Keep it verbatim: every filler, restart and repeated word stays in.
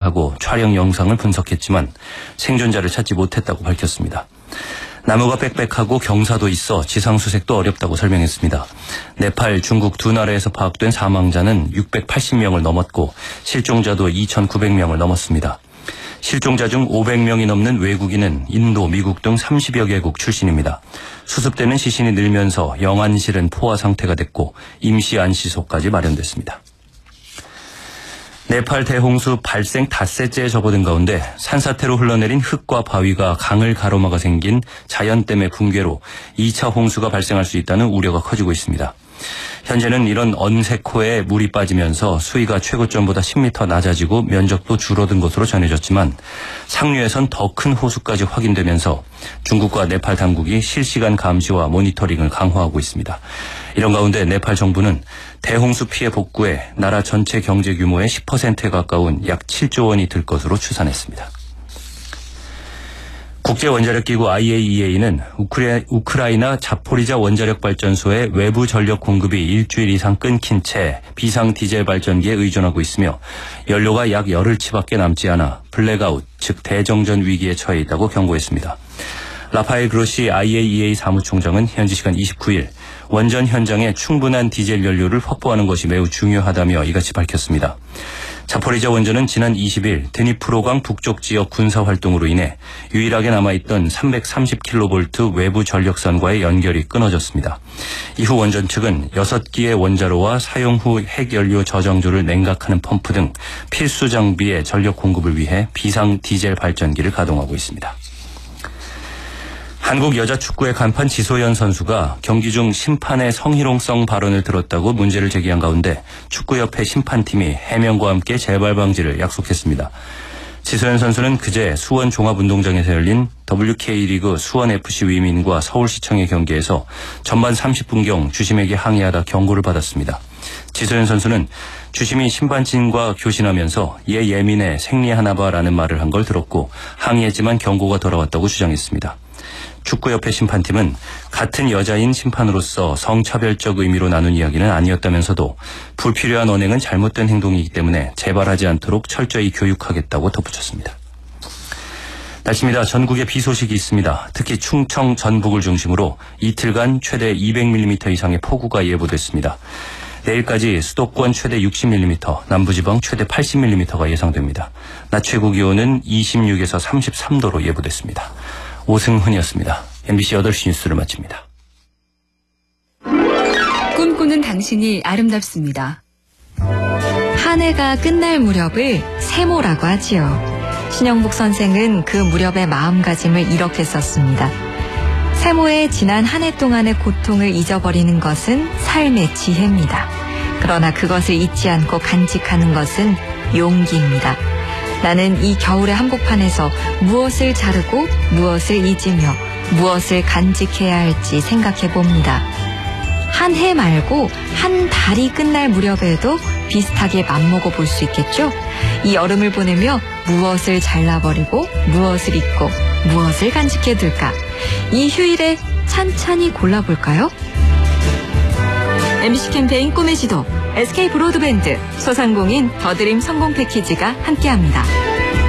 하고 촬영 영상을 분석했지만 생존자를 찾지 못했다고 밝혔습니다. 나무가 빽빽하고 경사도 있어 지상수색도 어렵다고 설명했습니다. 네팔, 중국 두 나라에서 파악된 사망자는 육백팔십 명을 넘었고 실종자도 이천구백 명을 넘었습니다. 실종자 중 오백 명이 넘는 외국인은 인도, 미국 등 삼십여 개국 출신입니다. 수습되는 시신이 늘면서 영안실은 포화 상태가 됐고 임시 안시소까지 마련됐습니다. 네팔 대홍수 발생 닷새째에 접어든 가운데 산사태로 흘러내린 흙과 바위가 강을 가로막아 생긴 자연댐의 붕괴로 이 차 홍수가 발생할 수 있다는 우려가 커지고 있습니다. 현재는 이런 언색호에 물이 빠지면서 수위가 최고점보다 십 미터 낮아지고 면적도 줄어든 것으로 전해졌지만 상류에선 더 큰 호수까지 확인되면서 중국과 네팔 당국이 실시간 감시와 모니터링을 강화하고 있습니다. 이런 가운데 네팔 정부는 대홍수 피해 복구에 나라 전체 경제 규모의 십 퍼센트에 가까운 약 칠조 원이 들 것으로 추산했습니다. 국제원자력기구 아이에이이에이는 우크라, 우크라이나 자포리자 원자력발전소의 외부 전력 공급이 일주일 이상 끊긴 채 비상 디젤 발전기에 의존하고 있으며 연료가 약 열흘치밖에 남지 않아 블랙아웃, 즉 대정전 위기에 처해 있다고 경고했습니다. 라파엘 그로시 아이에이이에이 사무총장은 현지 시간 이십구일 원전 현장에 충분한 디젤 연료를 확보하는 것이 매우 중요하다며 이같이 밝혔습니다. 자포리자 원전은 지난 이십일 드니프로강 북쪽 지역 군사활동으로 인해 유일하게 남아있던 삼백삼십 킬로볼트 외부 전력선과의 연결이 끊어졌습니다. 이후 원전 측은 여섯 기의 원자로와 사용 후 핵연료 저장조를 냉각하는 펌프 등 필수 장비의 전력 공급을 위해 비상 디젤 발전기를 가동하고 있습니다. 한국 여자축구의 간판 지소연 선수가 경기 중 심판의 성희롱성 발언을 들었다고 문제를 제기한 가운데 축구협회 심판팀이 해명과 함께 재발 방지를 약속했습니다. 지소연 선수는 그제 수원 종합운동장에서 열린 더블유케이 리그 수원에프씨 위민과 서울시청의 경기에서 전반 삼십 분경 주심에게 항의하다 경고를 받았습니다. 지소연 선수는 주심이 심판진과 교신하면서 얘 예민해 생리하나 봐라는 말을 한 걸 들었고 항의했지만 경고가 돌아왔다고 주장했습니다. 축구협회 심판팀은 같은 여자인 심판으로서 성차별적 의미로 나눈 이야기는 아니었다면서도 불필요한 언행은 잘못된 행동이기 때문에 재발하지 않도록 철저히 교육하겠다고 덧붙였습니다. 날씨입니다. 전국에 비 소식이 있습니다. 특히 충청, 전북을 중심으로 이틀간 최대 이백 밀리미터 이상의 폭우가 예보됐습니다. 내일까지 수도권 최대 육십 밀리미터, 남부지방 최대 팔십 밀리미터가 예상됩니다. 낮 최고 기온은 이십육에서 삼십삼 도로 예보됐습니다. 오승훈이었습니다. 엠비씨 여덟 시 뉴스를 마칩니다. 꿈꾸는 당신이 아름답습니다. 한 해가 끝날 무렵을 세모라고 하지요. 신영복 선생은 그 무렵의 마음가짐을 이렇게 썼습니다. 세모의 지난 한 해 동안의 고통을 잊어버리는 것은 삶의 지혜입니다. 그러나 그것을 잊지 않고 간직하는 것은 용기입니다. 나는 이 겨울의 한복판에서 무엇을 자르고 무엇을 잊으며 무엇을 간직해야 할지 생각해 봅니다. 한 해 말고 한 달이 끝날 무렵에도 비슷하게 맘먹어 볼 수 있겠죠? 이 여름을 보내며 무엇을 잘라버리고 무엇을 잊고 무엇을 간직해 둘까? 이 휴일에 찬찬히 골라볼까요? 엠비씨 캠페인 꿈의 지도 에스케이 브로드밴드, 소상공인 더드림 성공 패키지가 함께합니다.